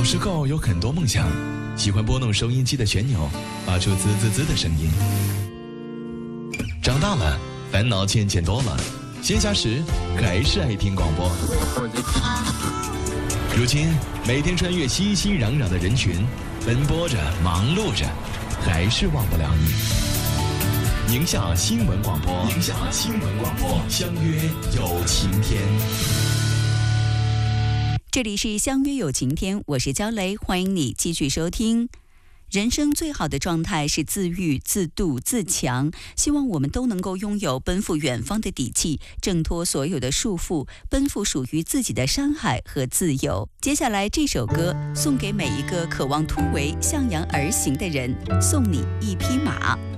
小时候有很多梦想，喜欢拨弄收音机的旋钮，发出滋滋滋的声音。长大了，烦恼渐渐多了，闲暇时还是爱听广播。如今，每天穿越熙熙攘攘的人群，奔波着，忙碌着，还是忘不了你。宁夏新闻广播，宁夏新闻广播，相约有晴天。 这里是相约有晴天，我是焦雷，欢迎你继续收听。人生最好的状态是自愈、自度、自强，希望我们都能够拥有奔赴远方的底气，挣脱所有的束缚，奔赴属于自己的山海和自由。接下来这首歌送给每一个渴望突围、向阳而行的人，送你一匹马。